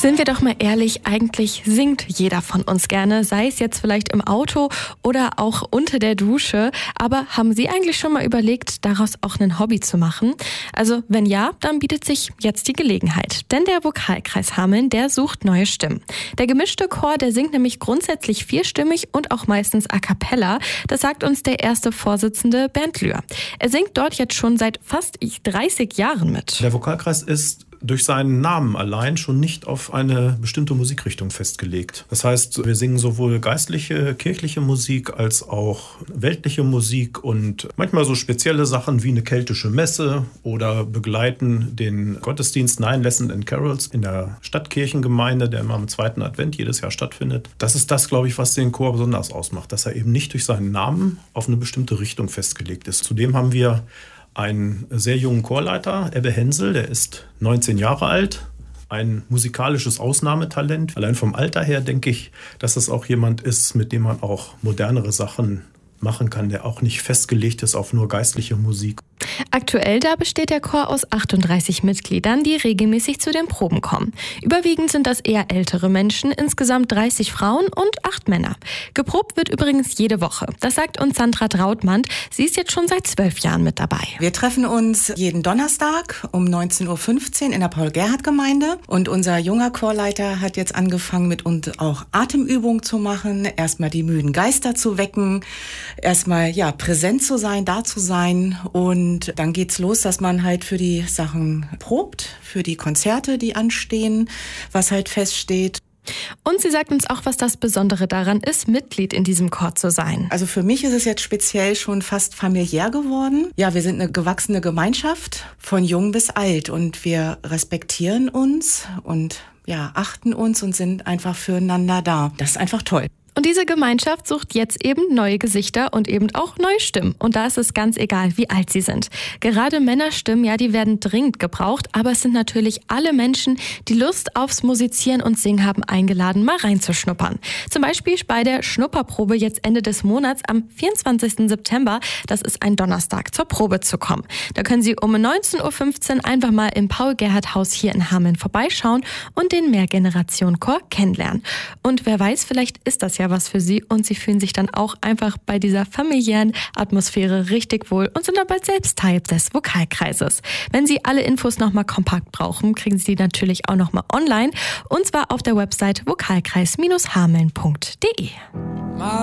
Sind wir doch mal ehrlich, eigentlich singt jeder von uns gerne, sei es jetzt vielleicht im Auto oder auch unter der Dusche. Aber haben Sie eigentlich schon mal überlegt, daraus auch ein Hobby zu machen? Also wenn ja, dann bietet sich jetzt die Gelegenheit. Denn der Vokalkreis Hameln, der sucht neue Stimmen. Der gemischte Chor, der singt nämlich grundsätzlich vierstimmig und auch meistens a cappella. Das sagt uns der erste Vorsitzende Bernd Lühr. Er singt dort jetzt schon seit fast 30 Jahren mit. Der Vokalkreis ist durch seinen Namen allein schon nicht auf eine bestimmte Musikrichtung festgelegt. Das heißt, wir singen sowohl geistliche, kirchliche Musik als auch weltliche Musik und manchmal so spezielle Sachen wie eine keltische Messe oder begleiten den Gottesdienst Nine Lessons and Carols in der Stadtkirchengemeinde, der immer am 2. Advent jedes Jahr stattfindet. Das ist das, glaube ich, was den Chor besonders ausmacht, dass er eben nicht durch seinen Namen auf eine bestimmte Richtung festgelegt ist. Zudem haben wir einen sehr jungen Chorleiter, Ebbe Hensel, der ist 19 Jahre alt, ein musikalisches Ausnahmetalent. Allein vom Alter her denke ich, dass es auch jemand ist, mit dem man auch modernere Sachen machen kann, der auch nicht festgelegt ist auf nur geistliche Musik. Aktuell da besteht der Chor aus 38 Mitgliedern, die regelmäßig zu den Proben kommen. Überwiegend sind das eher ältere Menschen, insgesamt 30 Frauen und 8 Männer. Geprobt wird übrigens jede Woche. Das sagt uns Sandra Trautmann. Sie ist jetzt schon seit 12 Jahren mit dabei. Wir treffen uns jeden Donnerstag um 19.15 Uhr in der Paul-Gerhardt-Gemeinde. Und unser junger Chorleiter hat jetzt angefangen, mit uns auch Atemübungen zu machen. Erstmal die müden Geister zu wecken. Erstmal präsent zu sein, da zu sein. Und dann geht's los, dass man halt für die Sachen probt, für die Konzerte, die anstehen, was halt feststeht. Und sie sagt uns auch, was das Besondere daran ist, Mitglied in diesem Chor zu sein. Also für mich ist es jetzt speziell schon fast familiär geworden. Ja, wir sind eine gewachsene Gemeinschaft von jung bis alt und wir respektieren uns und achten uns und sind einfach füreinander da. Das ist einfach toll. Und diese Gemeinschaft sucht jetzt eben neue Gesichter und eben auch neue Stimmen. Und da ist es ganz egal, wie alt sie sind. Gerade Männerstimmen, die werden dringend gebraucht. Aber es sind natürlich alle Menschen, die Lust aufs Musizieren und Singen haben, eingeladen, mal reinzuschnuppern. Zum Beispiel bei der Schnupperprobe jetzt Ende des Monats am 24. September. Das ist ein Donnerstag, zur Probe zu kommen. Da können Sie um 19.15 Uhr einfach mal im Paul-Gerhardt-Haus hier in Hameln vorbeischauen und den Mehrgeneration-Chor kennenlernen. Und wer weiß, vielleicht ist das ja was für Sie und Sie fühlen sich dann auch einfach bei dieser familiären Atmosphäre richtig wohl und sind dann bald selbst Teil des Vokalkreises. Wenn Sie alle Infos nochmal kompakt brauchen, kriegen Sie die natürlich auch nochmal online und zwar auf der Website vokalkreis-hameln.de.